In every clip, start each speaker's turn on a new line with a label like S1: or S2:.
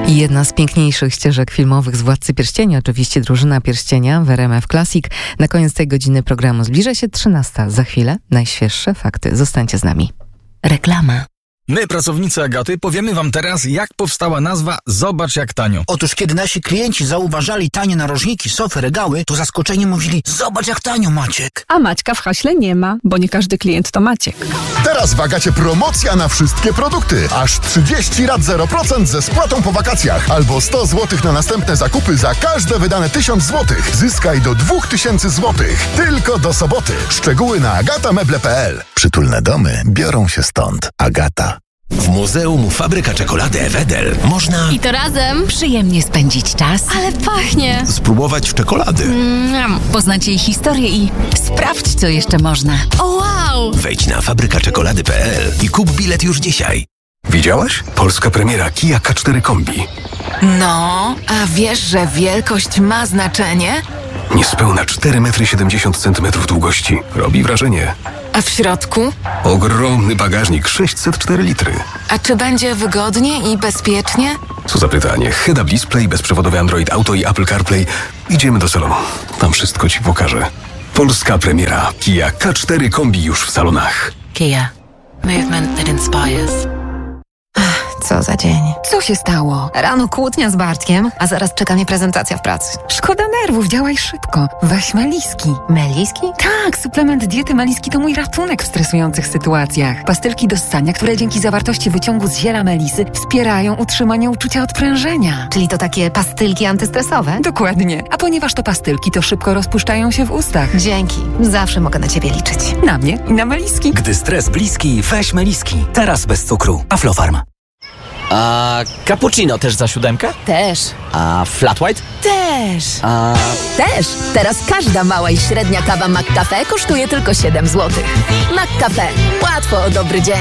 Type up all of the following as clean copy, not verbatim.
S1: I jedna z piękniejszych ścieżek filmowych z Władcy Pierścienia, oczywiście Drużyna Pierścienia w RMF Classic. Na koniec tej godziny programu zbliża się 13:00. Za chwilę najświeższe fakty. Zostańcie z nami.
S2: Reklama.
S3: My, pracownicy Agaty, powiemy wam teraz, jak powstała nazwa Zobacz jak tanio.
S4: Otóż kiedy nasi klienci zauważali tanie narożniki, sofy, regały, to zaskoczeni mówili: zobacz jak tanio, Maciek.
S5: A Maćka w haśle nie ma, bo nie każdy klient to Maciek.
S6: Teraz w Agacie promocja na wszystkie produkty. Aż 30 rat 0% ze spłatą po wakacjach. Albo 100 zł na następne zakupy za każde wydane 1000 zł. Zyskaj do 2000 zł. Tylko do soboty. Szczegóły na agatameble.pl.
S7: Przytulne domy biorą się stąd. Agata. W Muzeum Fabryka Czekolady Ewedel można...
S2: I to razem przyjemnie spędzić czas.
S8: Ale pachnie!
S7: Spróbować czekolady.
S2: Poznać jej historię i sprawdź, co jeszcze można.
S8: O wow!
S7: Wejdź na fabrykaczekolady.pl i kup bilet już dzisiaj. Widziałaś? Polska premiera Kia K4 Kombi.
S2: No, a wiesz, że wielkość ma znaczenie?
S7: Niespełna 4,70 m długości. Robi wrażenie.
S2: A w środku?
S7: Ogromny bagażnik, 604 litry.
S2: A czy będzie wygodnie i bezpiecznie?
S7: Co za pytanie. Head-up display, bezprzewodowy Android Auto i Apple CarPlay. Idziemy do salonu. Tam wszystko ci pokażę. Polska premiera Kia K4 Kombi już w salonach.
S2: Kia. Movement that inspires.
S8: Co za dzień.
S2: Co się stało?
S8: Rano kłótnia z Bartkiem, a zaraz czeka mnie prezentacja w pracy.
S5: Szkoda nerwów, działaj szybko. Weź Meliski.
S8: Meliski?
S5: Tak, suplement diety Meliski to mój ratunek w stresujących sytuacjach. Pastylki do ssania, które dzięki zawartości wyciągu z ziela melisy wspierają utrzymanie uczucia odprężenia.
S8: Czyli to takie pastylki antystresowe?
S5: Dokładnie. A ponieważ to pastylki, to szybko rozpuszczają się w ustach.
S8: Dzięki. Zawsze mogę na ciebie liczyć.
S5: Na mnie i na Meliski.
S9: Gdy stres bliski, weź Meliski. Teraz bez cukru. Aflofarm. A cappuccino też za 7?
S2: Też.
S9: A flat white?
S2: Też.
S9: A...
S2: Też. Teraz każda mała i średnia kawa McCafe kosztuje tylko 7 zł. McCafe. Łatwo o dobry dzień.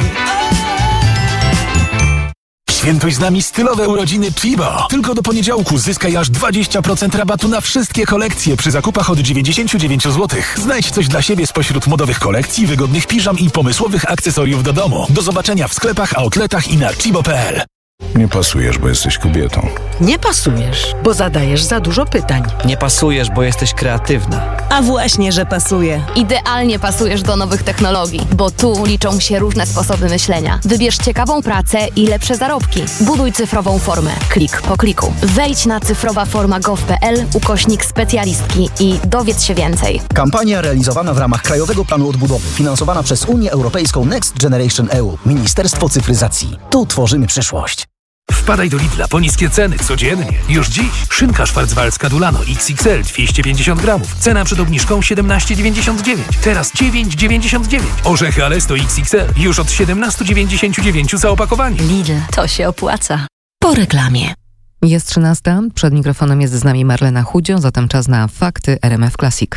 S10: Świętuj z nami stylowe urodziny Chibo. Tylko do poniedziałku zyskaj aż 20% rabatu na wszystkie kolekcje przy zakupach od 99 zł. Znajdź coś dla siebie spośród modowych kolekcji, wygodnych piżam i pomysłowych akcesoriów do domu. Do zobaczenia w sklepach, outletach i na chibo.pl.
S11: Nie pasujesz, bo jesteś kobietą.
S12: Nie pasujesz, bo zadajesz za dużo pytań.
S9: Nie pasujesz, bo jesteś kreatywna.
S12: A właśnie, że pasuje.
S8: Idealnie pasujesz do nowych technologii, bo tu liczą się różne sposoby myślenia. Wybierz ciekawą pracę i lepsze zarobki. Buduj cyfrową formę. Klik po kliku. Wejdź na cyfrowaforma.gov.pl/specjalistki i dowiedz się więcej.
S13: Kampania realizowana w ramach Krajowego Planu Odbudowy, finansowana przez Unię Europejską Next Generation EU, Ministerstwo Cyfryzacji. Tu tworzymy przyszłość.
S10: Wpadaj do Lidla po niskie ceny codziennie. Już dziś szynka szwarcwaldzka Dulano XXL 250 gramów. Cena przed obniżką 17,99. Teraz 9,99. Orzechy Alesto XXL już od 17,99 za opakowanie.
S2: Lidl, to się opłaca. Po reklamie.
S1: Jest 13:00. Przed mikrofonem jest z nami Marlena Chudzio, zatem czas na fakty RMF Classic.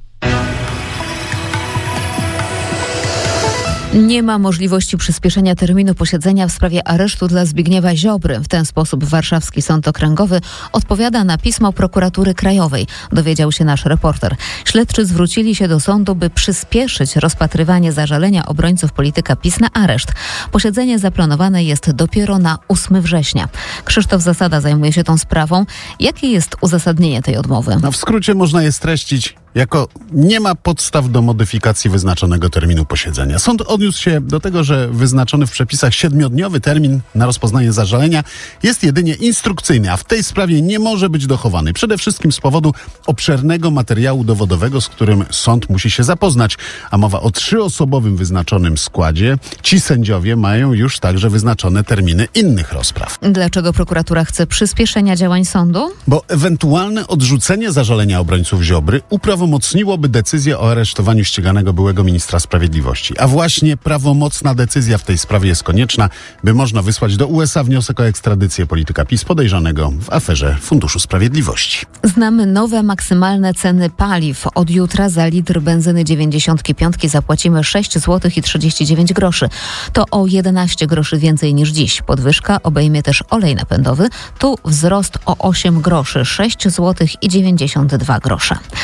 S14: Nie ma możliwości przyspieszenia terminu posiedzenia w sprawie aresztu dla Zbigniewa Ziobry. W ten sposób Warszawski Sąd Okręgowy odpowiada na pismo Prokuratury Krajowej, dowiedział się nasz reporter. Śledczy zwrócili się do sądu, by przyspieszyć rozpatrywanie zażalenia obrońców polityka PiS na areszt. Posiedzenie zaplanowane jest dopiero na 8 września. Krzysztof Zasada zajmuje się tą sprawą. Jakie jest uzasadnienie tej odmowy?
S15: W skrócie można je streścić jako nie ma podstaw do modyfikacji wyznaczonego terminu posiedzenia. Sąd odniósł się do tego, że wyznaczony w przepisach 7-dniowy termin na rozpoznanie zażalenia jest jedynie instrukcyjny, a w tej sprawie nie może być dochowany. Przede wszystkim z powodu obszernego materiału dowodowego, z którym sąd musi się zapoznać, a mowa o 3-osobowym wyznaczonym składzie. Ci sędziowie mają już także wyznaczone terminy innych rozpraw.
S14: Dlaczego prokuratura chce przyspieszenia działań sądu?
S15: Bo ewentualne odrzucenie zażalenia obrońców Ziobry uprawomocniłoby decyzję o aresztowaniu ściganego byłego ministra sprawiedliwości. A właśnie prawomocna decyzja w tej sprawie jest konieczna, by można wysłać do USA wniosek o ekstradycję polityka PiS podejrzanego w aferze Funduszu Sprawiedliwości.
S14: Znamy nowe maksymalne ceny paliw. Od jutra za litr benzyny 95 zapłacimy 6,39 zł. To o 11 groszy więcej niż dziś. Podwyżka obejmie też olej napędowy. Tu wzrost o 8 groszy, 6,92 zł.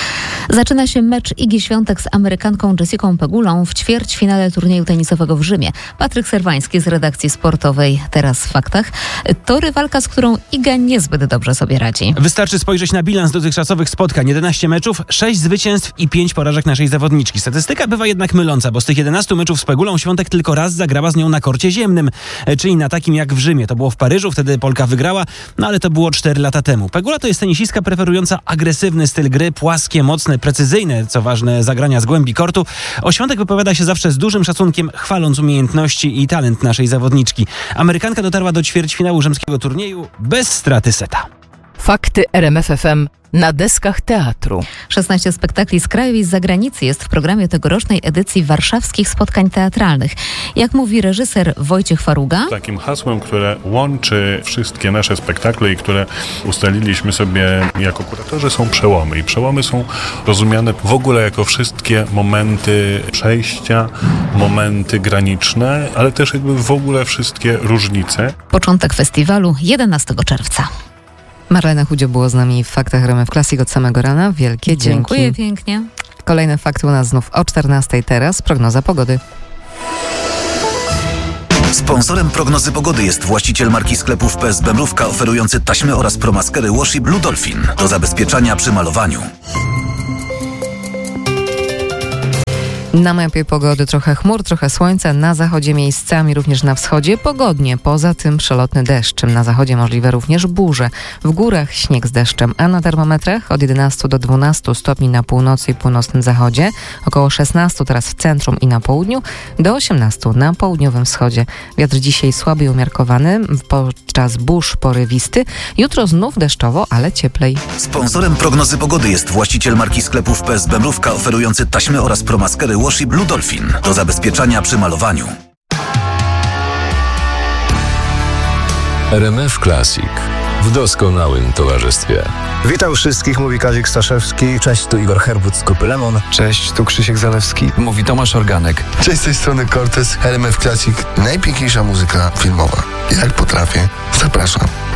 S14: Zaczyna się mecz Igi Świątek z Amerykanką Jessiką Pegulą w ćwierćfinale turnieju tenisowego w Rzymie. Patryk Serwański z redakcji sportowej Teraz w Faktach. To rywalka, z którą Iga niezbyt dobrze sobie radzi.
S16: Wystarczy spojrzeć na bilans dotychczasowych spotkań. 11 meczów, 6 zwycięstw i 5 porażek naszej zawodniczki. Statystyka bywa jednak myląca, bo z tych 11 meczów z Pegulą Świątek tylko raz zagrała z nią na korcie ziemnym, czyli na takim jak w Rzymie. To było w Paryżu, wtedy Polka wygrała, ale to było 4 lata temu. Pegula to jest tenisistka preferująca agresywny styl gry, płaskie, mocne, precyzyjne, co ważne, zagrania z głębi kortu. O Świątek wypowiada się zawsze z dużym szacunkiem, chwaląc umiejętności i talent naszej zawodniczki. Amerykanka dotarła do ćwierćfinału rzymskiego turnieju bez straty seta.
S17: Fakty RMF FM na deskach teatru.
S14: 16 spektakli z kraju i z zagranicy jest w programie tegorocznej edycji warszawskich spotkań teatralnych. Jak mówi reżyser Wojciech Faruga?
S11: Takim hasłem, które łączy wszystkie nasze spektakle i które ustaliliśmy sobie jako kuratorzy, są przełomy. I przełomy są rozumiane w ogóle jako wszystkie momenty przejścia, momenty graniczne, ale też jakby w ogóle wszystkie różnice.
S14: Początek festiwalu 11 czerwca.
S1: Marlena Chudzio było z nami w Faktach RMF Classic od samego rana. Wielkie dzięki.
S14: Dziękuję pięknie.
S1: Kolejne fakty u nas znów o 14:00 teraz. Prognoza pogody.
S18: Sponsorem prognozy pogody jest właściciel marki sklepów PSB Mrówka oferujący taśmy oraz promaskery Washi Blue Dolphin do zabezpieczania przy malowaniu.
S1: Na mapie pogody trochę chmur, trochę słońca, na zachodzie miejscami, również na wschodzie pogodnie, poza tym przelotny deszcz. Na zachodzie możliwe również burze, w górach śnieg z deszczem, a na termometrach od 11 do 12 stopni na północy i północnym zachodzie, około 16 teraz w centrum i na południu, do 18 na południowym wschodzie. Wiatr dzisiaj słaby i umiarkowany, podczas burz porywisty, jutro znów deszczowo, ale cieplej.
S18: Sponsorem prognozy pogody jest właściciel marki sklepów PSB Mrówka oferujący taśmy oraz promaskery Washi Blue Dolphin do zabezpieczania przy malowaniu.
S19: RMF Classic w doskonałym towarzystwie.
S20: Witam wszystkich, mówi Kazik Staszewski.
S21: Cześć, tu Igor Herbut z Grupy Lemon.
S22: Cześć, tu Krzysiek Zalewski.
S23: Mówi Tomasz Organek.
S24: Cześć, z tej strony Cortez. RMF Classic. Najpiękniejsza muzyka filmowa. Jak potrafię. Zapraszam.